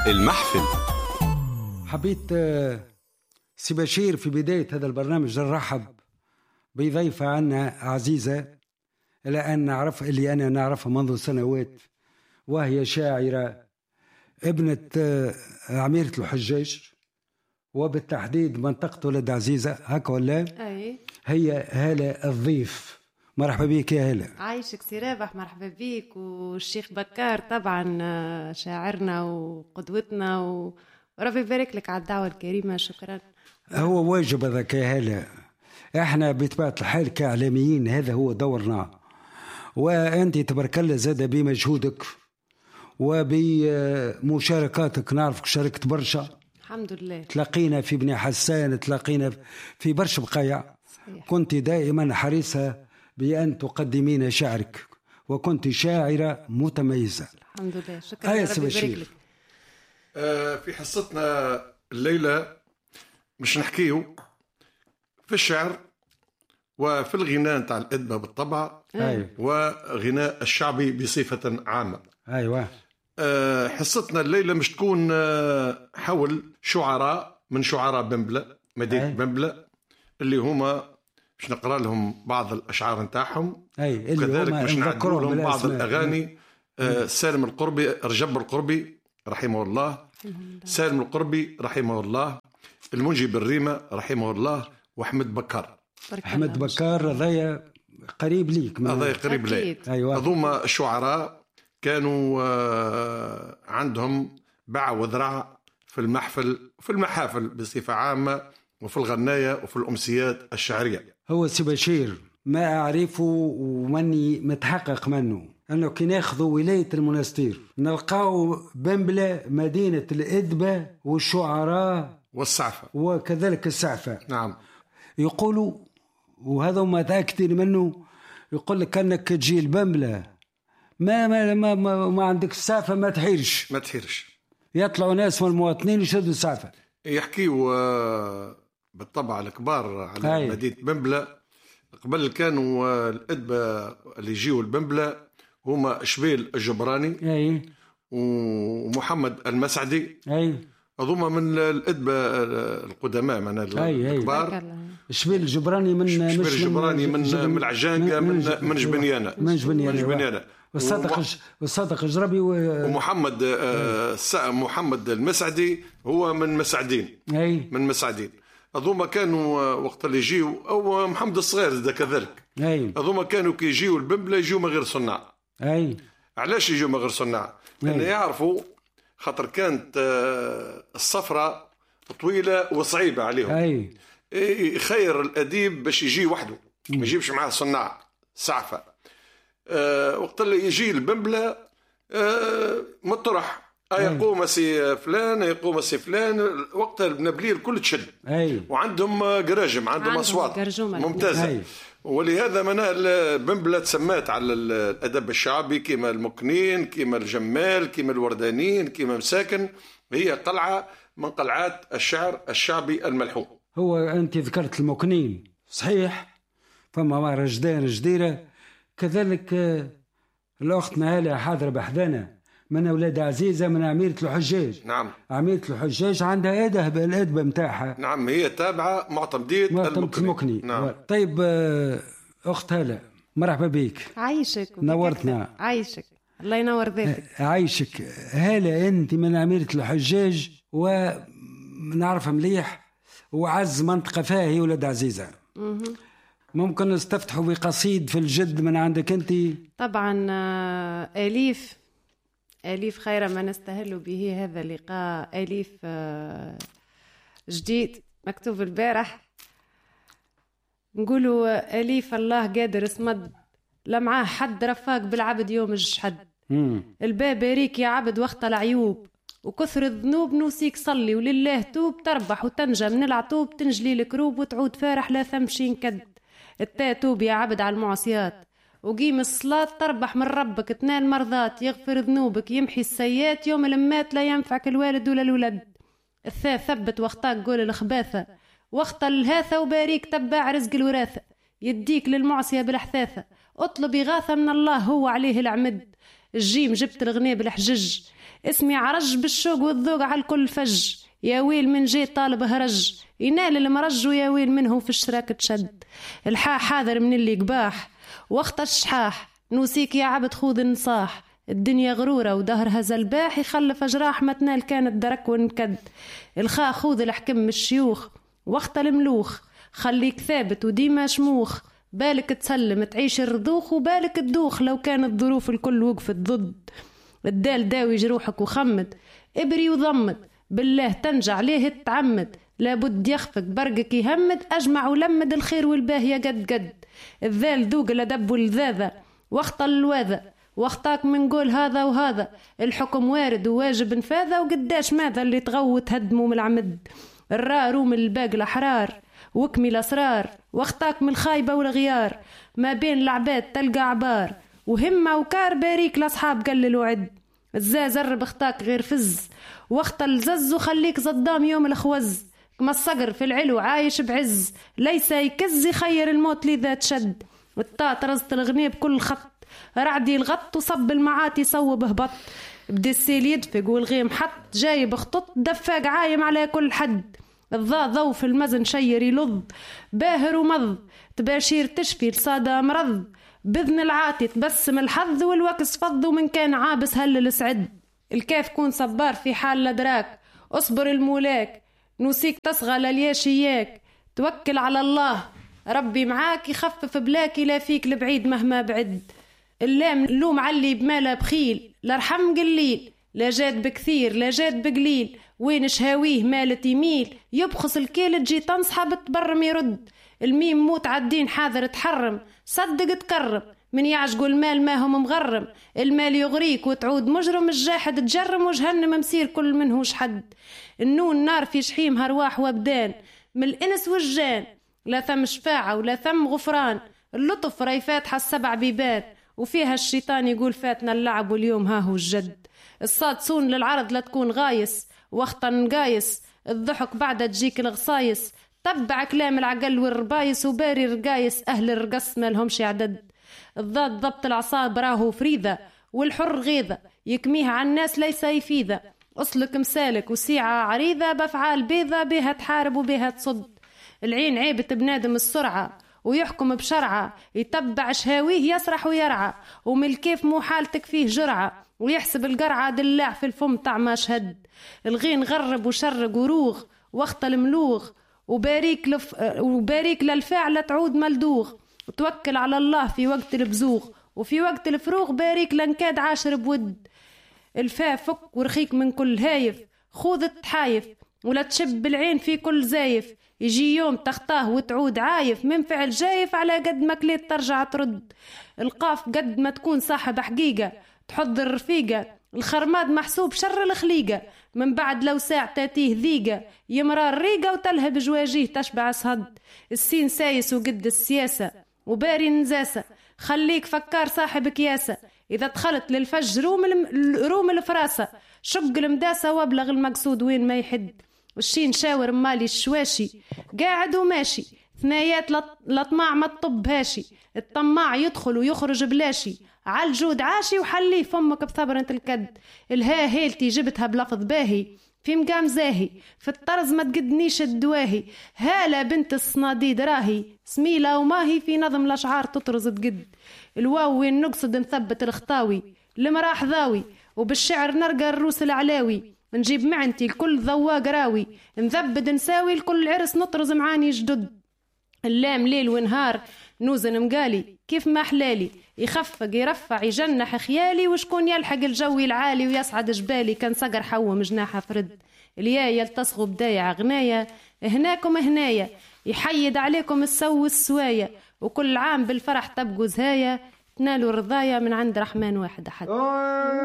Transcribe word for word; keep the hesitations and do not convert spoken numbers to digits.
المحفل. حبيت سي بشير في بداية هذا البرنامج نرحب بضيفة عنا عزيزة إلى أن نعرف اللي أنا نعرفها منذ سنوات، وهي شاعرة ابنة عميرة الحجاج وبالتحديد منطقة ولد عزيزة، هكا ولا؟ أي. هي هالة الضيف. مرحبا بك يا هالة. عايشك سي رابح، مرحبا بك. والشيخ بكار طبعا شاعرنا وقدوتنا، وربي يبارك لك على الدعوة الكريمة. شكرا. هو واجب هذاك يا هالة، احنا بطبيعة الحال كإعلاميين هذا هو دورنا، وأنت تبارك الله زاد بمجهودك وبمشاركاتك، نعرفك شاركت برشا الحمد لله. تلاقينا في بني حسان، تلاقينا في برشا بقايع. كنت دائما حريصة بأن تقدمين شعرك، وكنت شاعرة متميزة. الحمد لله. شكرا. ربي يبارك لك. آه في حصتنا الليلة مش نحكيه في الشعر وفي الغناء نتاع الأدبة بالطبع، أيوة. وغناء الشعبي بصفة عامة. أيوة. أه حصتنا الليلة مش تكون أه حول شعراء من شعراء بنبلة، مدينة أيوة. بنبلة، اللي هما مش نقرأ لهم بعض الأشعار نتاعهم، أيوة. وكذلك مش نعدوا لهم بعض الأغاني. أه سالم القربي، رجب القربي رحمه الله، سالم القربي رحمه الله، المنجي بالريمة رحمه الله، وأحمد بكار. أحمد بكار هذايا قريب ليك. هذايا قريب ليك. أيوة. هذوما الشعراء كانوا عندهم باع وذراع في المحفل، في المحافل بصفة عامة، وفي الغناية وفي الأمسيات الشعرية. هو سي بشير ما أعرفه ومني متحقق منه أنه كي ناخذوا ولاية المنستير نلقاو بنبلة مدينة الأدبة والشعراء والسعفة وكذلك السعفة. نعم. يقولوا وهذا ما تأكد منه، يقول لك أنك تجي البنبلة ما ما ما, ما, ما عندك السعفة ما تحيرش ما تحيرش يطلعوا ناس من المواطنين يشدوا السعفة. يحكيوا بالطبع الكبار على أي. مدينة بنبلة قبل كانوا الأدبة اللي يجيوا البنبلة هما شبيل الجبراني أي. ومحمد المسعدي. أي. هذوما من الأدبة القدماء من الكبار. شبيل الجبراني من شبيل الجبراني من من, من العجانقة من من جبنيانة من جبنيانة والصادق والصادق الجربي و... ومحمد آه محمد المسعدي هو من مسعدين. أي. من مسعدين. هذوما كانوا وقت اللي يجيوا، أو محمد الصغير ده كذلك. أي. هذوما كانوا كي يجيوا البنبلة يجيوا من غير صناع. أي. علاش يجيوا من غير صناع؟ لأن يعرفوا خاطر كانت الصفرة طويلة وصعيبة عليهم. أي. خير الأديب باش يجي وحده، ما يجيبش معاه صناع سعفة. أه وقت اللي يجي البنبلة أه مطرح يقوم سي فلان يقوم سي فلان، وقت البنبليل كل تشد. أي. وعندهم قراجم، عندهم أصوات ممتازة. أي. ولهذا منها البنبلة تسمات على الأدب الشعبي كما المكنين، كما الجمال، كما الوردانين، كما مساكن. هي قلعة من قلعات الشعر الشعبي الملحوم. هو أنت ذكرت المكنين صحيح، فما رجدان جديرة كذلك. الأخت نهالة حاضرة بحذانا من أولاد عزيزة من عميرة الحجاج. نعم. عميرة الحجاج عندها أدب الأدبة متاعها. نعم. هي تابعة معتمدية المكني. المكني. نعم. طيب أخت هالة مرحبا بيك. عايشك. نورتنا. عايشك. الله ينور ذاتك. عايشك. هالة أنت من عميرة الحجاج ونعرف مليح وعز منطقة فيها ولد عزيزة. ممكن نستفتحوا بقصيد في الجد من عندك أنت؟ طبعا أليف أليف خير ما نستهل به هذا اللقاء. أليف جديد مكتوب البارح، نقولوا أليف الله قادر اسمد لمعاه حد رفاق بالعبد يوم الجحد. الباب يريك يا عبد وقت العيوب، وكثر الذنوب نوسيك صلي ولله توب، تربح وتنجى من العطوب، تنجلي الكروب وتعود فارح لا ثمشي نكد. التاتوب يا عبد على المعصيات، وقيم الصلاة تربح من ربك، تنال مرضات، يغفر ذنوبك، يمحي السيئات، يوم المات لا ينفعك الوالد ولا الولد. الثاء ثبت واختاك قول الخباثة، واخت الهاثة وباريك تبع رزق الوراثة، يديك للمعصية بالحثاثة، اطلب إغاثة من الله هو عليه العمد. الجيم جبت الغنية بالحجج، اسمي عرج بالشوق والذوق على الكل فج، يا ويل من جي طالب هرج، ينال المرج ويا ويل منه في الشراك تشد. الحا حاذر من اللي قباح وقت الشحاح، نوسيك يا عبد خوذ النصاح، الدنيا غرورة ودهرها زلباح، يخلف أجراح ما تنال كانت درك ونكد. الخا خوذ الحكم من الشيوخ وقت الملوخ، خليك ثابت وديما شموخ، بالك تسلم تعيش الرضوخ وبالك تدوخ لو كانت ظروف الكل وقفت ضد. الدال داوي جروحك وخمد، ابري وضمد، بالله تنجع ليه تتعمد، لابد يخفق برقك يهمد، أجمع ولمد الخير والباهية قد قد. الذال ذوق الأدب والذاذة وقت الواذة، واختاك من قول هذا وهذا، الحكم وارد وواجب نفاذة، وقداش ماذا اللي تغوت تهدموا من العمد. الراء روم الباق الأحرار وكمي الأسرار، واختاك من الخايبة والغيار، ما بين العباد تلقى عبار، وهمة وكار باريك لأصحاب قلل وعد. الزاز الرب اختاك غير فز واخت الزز، وخليك صدام يوم الخوز، كما الصقر في العلو عايش بعز، ليس يكز يخير الموت لذا تشد. الطاط رزت الغنيب كل خط، رعدي الغط وصب المعاتي صوب هبط، بدي السيل يدفق والغيم حط، جايب خطط دفاق عايم على كل حد. الضا ضو في المزن شير يلظ، باهر ومض تباشير تشفي لصادى مرض، بذن العاتي تبسم الحظ، والوكس فض ومن كان عابس هل السعد. الكاف كون صبار في حال لدراك، اصبر المولاك، نوسيك تصغى للياشياك، توكل على الله ربي معاك، يخفف بلاك لا فيك لبعيد مهما بعد. اللام اللوم علي بمالا بخيل، لارحم قليل، لا جاد بكثير لا جاد بقليل، وين شهاويه مالت يميل، يبخص الكيل تجي تنصحى بتبرم يرد. الميم موت عالدين حاذر تحرم، صدق تكرم، من يعجقوا المال ما هم مغرم، المال يغريك وتعود مجرم، الجاحد تجرم وجهنم مسير كل منهوش حد. النون نار في شحيمها رواح وابدان، من الانس والجان، لا ثم شفاعة ولا ثم غفران، اللطف راي فاتحة السبع بيبان، وفيها الشيطان يقول فاتنا اللعب واليوم ها هو الجد. الصاد صون للعرض لا تكون غايس وقتا نقايس، الضحك بعد تجيك الغصايس، تبع كلام العقل والربايس، وباري رقايس أهل الرقص ما لهمش عدد. الضاد ضبط العصا براهو فريدة، والحر غيظة يكميها عن الناس ليس يفيدة، أصلك مسالك وسيعة عريضة، بفعال بيضة بها تحارب وبها تصد. العين عيبة بنادم السرعة ويحكم بشرعة، يتبع شهاويه يسرح ويرعى، ومن الكيف مو حالتك فيه جرعة، ويحسب القرعة دلاع في الفم طعم شهد. الغين غرب وشرق وروغ وقت الملوغ، وباريك, لف... وباريك للفعل تعود ملدوغ، وتوكل على الله في وقت البزوغ، وفي وقت الفروغ باريك لنكاد عاشر بود. الفاء فك ورخيك من كل هايف، خوذ التحايف ولا تشب العين في كل زايف، يجي يوم تختاه وتعود عايف، من فعل جايف على قد ما كليت ترجع ترد. القاف قد ما تكون صاحب حقيقة تحض الرفيقة، الخرماد محسوب شر الخليقة، من بعد لو ساع تاتيه ذيقة، يمرار ريقة وتلهب جواجيه تشبع صهد. السين سايس وقد السياسة وباري نزاسة، خليك فكار صاحب كياسة، إذا دخلت للفج روم, الم... روم الفراسة، شق المداسة وابلغ المقصود وين ما يحد. والشين شاور مالي الشواشي قاعد وماشي، ثنايات لطماع ما الطب هاشي، الطماع يدخل ويخرج بلاشي، عالجود عاشي وحليه فمك بثبرة الكد. الها هيلتي جبتها بلفظ باهي في مقام زاهي، في الطرز ما تقدنيش الدواهي، هالة بنت الصناديد راهي سميلة وماهي، في نظم الأشعار تطرز تقد. الواو وين نقصد نثبت الخطاوي لمراح ذاوي، وبالشعر نرقى الروس العلاوي، نجيب معنتي الكل ذواق راوي، نذبد نساوي الكل عرس نطرز معاني جدد. اللام ليل ونهار نوزن مقالي كيف ما حلالي، يخفق يرفع يجنح خيالي، وشكون يلحق الجوي العالي ويصعد جبالي، كان صقر حوم جناحه فرد. اليا يلتصغوا بدايع غناية هناكم هنايا، يحيد عليكم السو والسوايا، وكل عام بالفرح تبقوا زهايا، تنالوا الرضايا من عند رحمن واحد أحد.